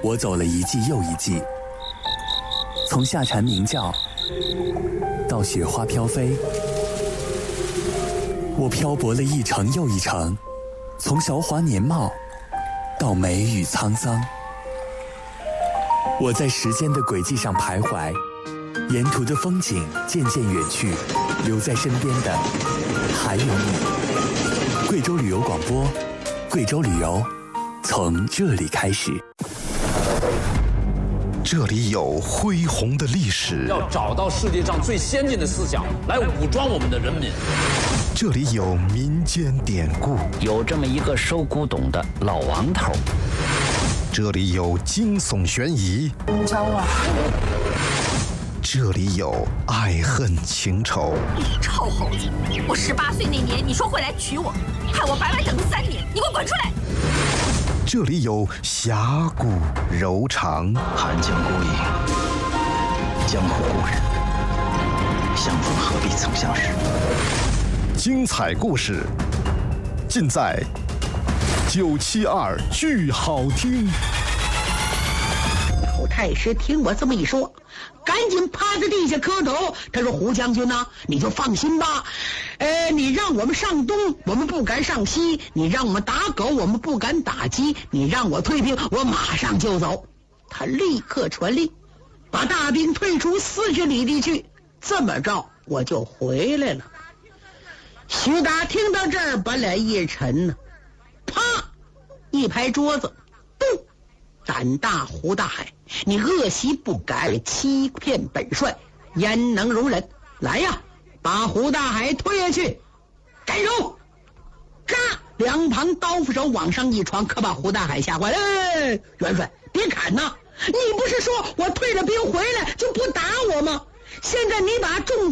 我走了一季又一季，从夏蝉鸣叫到雪花飘飞，我漂泊了一程又一程，从韶华年貌到梅雨沧桑。我在时间的轨迹上徘徊，沿途的风景渐渐远去，留在身边的还有你。贵州旅游广播，贵州旅游从这里开始。 这里有恢宏的历史， 要找到世界上最先进的思想来武装我们的人民。 这里有民间典故， 有这么一个收古董的老王头。 这里有惊悚悬疑， 教我。 这里有爱恨情仇。 你臭猴子！我18岁那年，你说会来娶我，害我白白等了3年，你给我滚出来！ 这里有侠骨柔肠， 寒江孤影，江湖故人，相逢何必曾相识。 精彩故事尽在972剧好听。 老太师听我这么一说，赶紧趴在地下磕头。他说：“胡将军呐，你就放心吧。你让我们上东，我们不敢上西；你让我们打狗，我们不敢打鸡；你让我退兵，我马上就走。”他立刻传令，把大兵退出40里地去。这么着，我就回来了。徐达听到这儿，把脸一沉呢，啪一拍桌子，不，胆大胡大海，你恶习不改，欺骗本帅，焉能容忍？来呀，把胡大海推下去，盖住！嘎，两旁刀斧手往上一闯，可把胡大海吓坏了。元帅，别砍呐！你不是说我退了兵回来就不打我吗？现在你把众